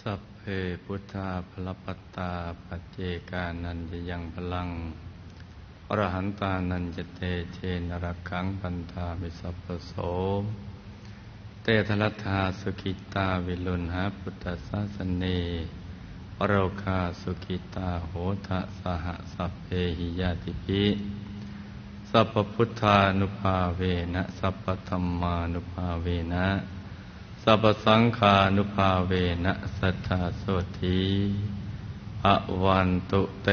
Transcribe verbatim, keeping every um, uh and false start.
สัพเพพุทธาภลปัตตาปัจเจกานันจะยังพลังอรหันตานันจะเตเชนรักขังพันธามิสัพพโสเตทลัทธาสุขิตาวิลุณหาพุทธศาสเนอโรคาสุขิตาโหทะสหสัพเพหิยาติภิสัพพพุทธานุภาเวนะสัพพธัมมานุภาเวนะสัพพสังฆานุภาเวนะสัทธาโสธีภวันตุเต